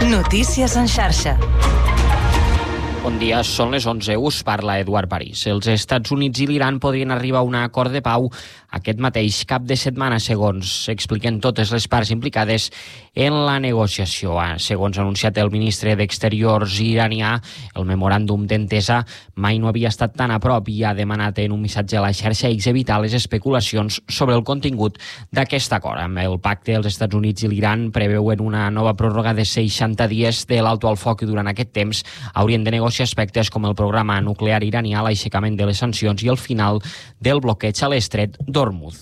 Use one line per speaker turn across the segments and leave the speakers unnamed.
Notícies en xarxa.
Bon dia, són les 11. Us parla Eduard París. Els Estats Units i l'Iran podrien arribar a un acord de pau aquest mateix cap de setmana, segons expliquen totes les parts implicades en la negociació. Segons ha anunciat el ministre d'Exteriors iranià, el memoràndum d'entesa mai no havia estat tan a prop i ha demanat en un missatge a la xarxa X evitar les especulacions sobre el contingut d'aquest acord. Amb el pacte, els Estats Units i l'Iran preveuen una nova pròrroga de 60 dies de l'alto al foc i durant aquest temps haurien de negociar aspectes com el programa nuclear iranià, l'aixecament de les sancions i el final del bloqueig a l'estret d'Hormuz.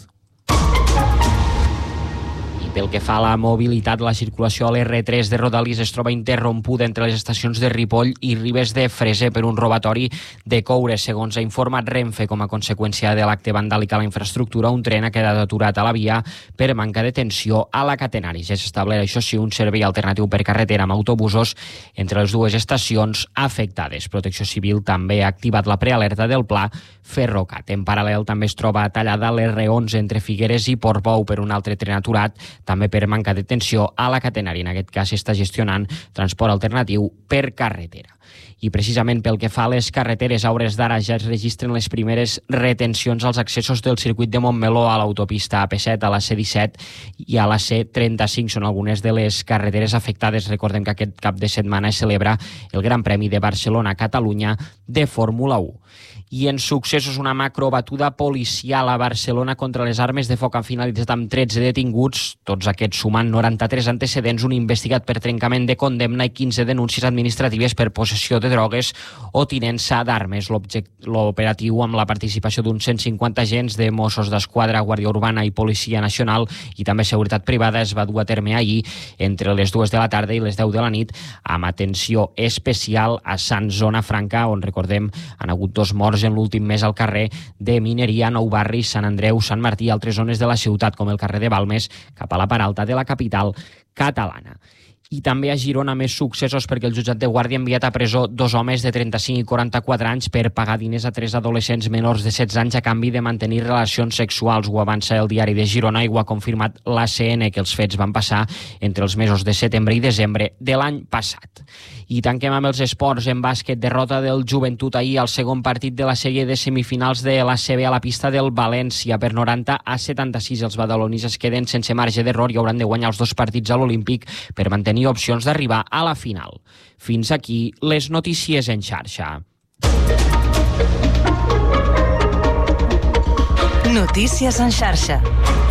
Pel que fa a la mobilitat, la circulació a l'R3 de Rodalies es troba interrompuda entre les estacions de Ripoll i Ribes de Freser per un robatori de coure. Segons ha informat Renfe, com a conseqüència de l'acte vandàlic a la infraestructura, un tren ha quedat aturat a la via per manca de tensió a la catenària. Ja s'estableix, això sí, un servei alternatiu per carretera amb autobusos entre les dues estacions afectades. Protecció Civil també ha activat la prealerta del pla Ferrocat. En paral·lel també es troba tallada l'R11 entre Figueres i Portbou per un altre tren aturat, també per manca de tensió a la catenària. En aquest cas s'està gestionant transport alternatiu per carretera. I precisament pel que fa a les carreteres, a hores d'ara ja es registren les primeres retencions als accessos del circuit de Montmeló a l'autopista AP7, a la C17 i a la C35. Són algunes de les carreteres afectades. Recordem que aquest cap de setmana es celebra el Gran Premi de Barcelona-Catalunya de Fórmula 1. I en successos, una macrobatuda policial a Barcelona contra les armes de foc ha finalitzat amb 13 detinguts, tots aquests sumant 93 antecedents, un investigat per trencament de condemna i 15 denúncies administratives per possessió de drogues o tinença d'armes. L'operatiu, amb la participació d'uns 150 agents de Mossos d'Esquadra, Guàrdia Urbana i Policia Nacional i també Seguretat Privada, es va dur a terme ahir entre les 2 de la tarda i les 10 de la nit, amb atenció especial a Sant Zona Franca, on, recordem, han hagut 2 morts en l'últim mes al carrer de Mineria, Nou Barris, Sant Andreu, Sant Martí i altres zones de la ciutat, com el carrer de Balmes, cap a la part alta de la capital catalana. I també a Girona més successos perquè el jutjat de Guàrdia ha enviat a presó 2 homes de 35 i 44 anys per pagar diners a 3 adolescents menors de 16 anys a canvi de mantenir relacions sexuals. Ho avança el diari de Girona i ho ha confirmat l'ACN, que els fets van passar entre els mesos de setembre i desembre de l'any passat. I tanquem amb els esports. En bàsquet, derrota del Joventut ahir al segon partit de la sèrie de semifinals de l'ACB a la pista del València per 90-76. Els badalonis es queden sense marge d'error i hauran de guanyar els 2 partits a l'Olímpic per mantenir opcions d'arribar a la final. Fins aquí les notícies en xarxa.
Notícies en xarxa.